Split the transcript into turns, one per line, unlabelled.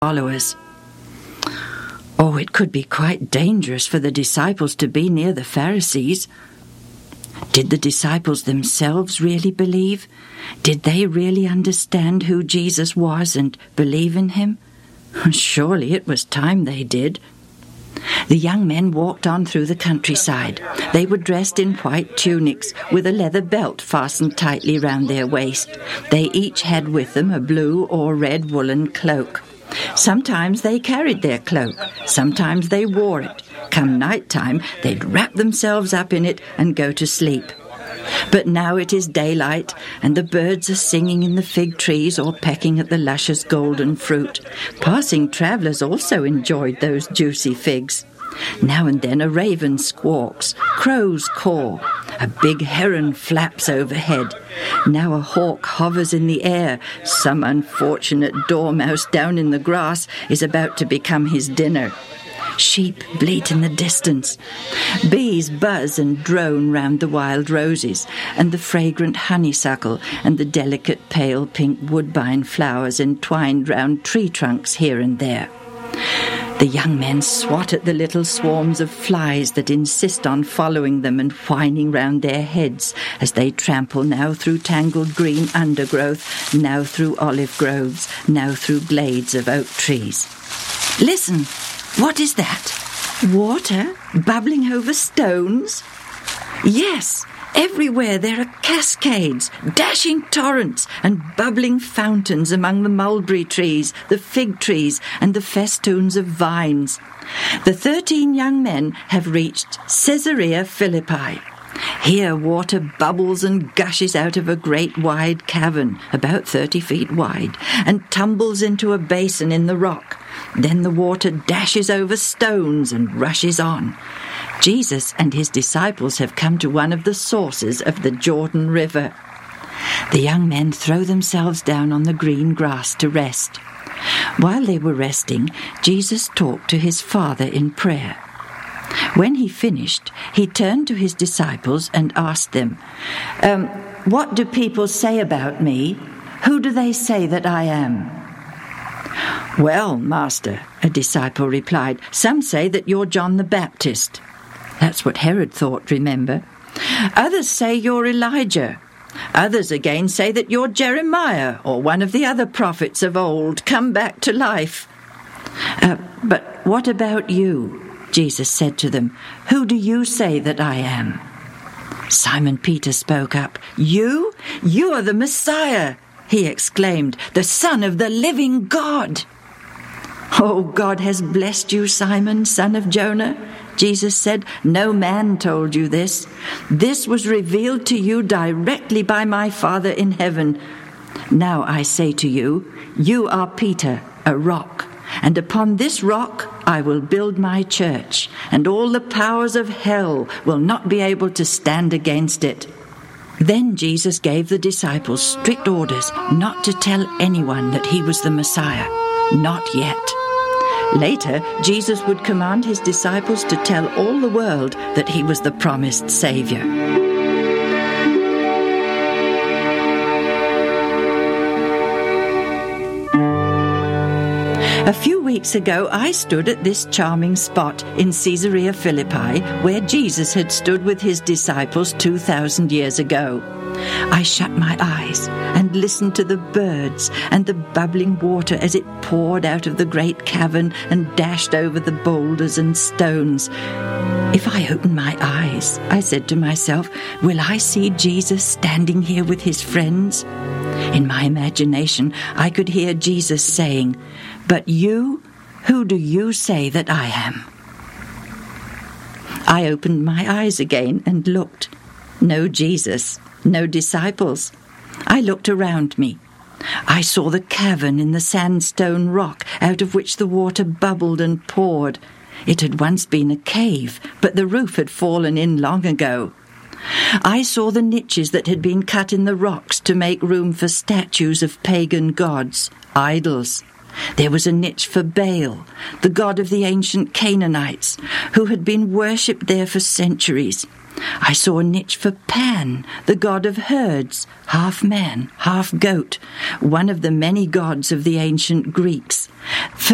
followers. Oh, it could be quite dangerous for the disciples to be near the Pharisees. Did the disciples themselves really believe? Did they really understand who Jesus was and believe in him? Surely it was time they did. The young men walked on through the countryside. They were dressed in white tunics with a leather belt fastened tightly round their waist. They each had with them a blue or red woolen cloak. Sometimes they carried their cloak, sometimes they wore it. Come night time, they'd wrap themselves up in it and go to sleep. But now it is daylight, and the birds are singing in the fig trees or pecking at the luscious golden fruit. Passing travellers also enjoyed those juicy figs. Now and then a raven squawks, crows caw, a big heron flaps overhead. Now a hawk hovers in the air. Some unfortunate dormouse down in the grass is about to become his dinner. Sheep bleat in the distance. Bees buzz and drone round the wild roses, and the fragrant honeysuckle, and the delicate pale pink woodbine flowers entwined round tree trunks here and there. The young men swat at the little swarms of flies that insist on following them and whining round their heads as they trample now through tangled green undergrowth, now through olive groves, now through glades of oak trees. Listen! What is that? Water bubbling over stones? Yes, everywhere there are cascades, dashing torrents, and bubbling fountains among the mulberry trees, the fig trees, and the festoons of vines. The 13 young men have reached Caesarea Philippi. Here water bubbles and gushes out of a great wide cavern, about 30 feet wide, and tumbles into a basin in the rock. Then the water dashes over stones and rushes on. Jesus and his disciples have come to one of the sources of the Jordan River. The young men throw themselves down on the green grass to rest. While they were resting, Jesus talked to his Father in prayer. When he finished, he turned to his disciples and asked them, "What do people say about me? Who do they say that I am?" "Well, Master," a disciple replied, "some say that you're John the Baptist." That's what Herod thought, remember. "Others say you're Elijah. Others again say that you're Jeremiah or one of the other prophets of old come back to life." But what about you?" Jesus said to them. "Who do you say that I am?" Simon Peter spoke up. You? You are the Messiah," he exclaimed, "the Son of the living God." "Oh, God has blessed you, Simon, son of Jonah," Jesus said. "No man told you this. This was revealed to you directly by my Father in heaven. Now I say to you, you are Peter, a rock, and upon this rock I will build my church, and all the powers of hell will not be able to stand against it." Then Jesus gave the disciples strict orders not to tell anyone that he was the Messiah. Not yet. Later, Jesus would command his disciples to tell all the world that he was the promised Savior. A few weeks ago, I stood at this charming spot in Caesarea Philippi where Jesus had stood with his disciples 2,000 years ago. I shut my eyes and listened to the birds and the bubbling water as it poured out of the great cavern and dashed over the boulders and stones. If I open my eyes, I said to myself, will I see Jesus standing here with his friends? In my imagination, I could hear Jesus saying, "But you, who do you say that I am?" I opened my eyes again and looked. No Jesus, no disciples. I looked around me. I saw the cavern in the sandstone rock out of which the water bubbled and poured. It had once been a cave, but the roof had fallen in long ago. I saw the niches that had been cut in the rocks to make room for statues of pagan gods, idols. There was a niche for Baal, the god of the ancient Canaanites, who had been worshipped there for centuries. I saw a niche for Pan, the god of herds, half man, half goat, one of the many gods of the ancient Greeks. For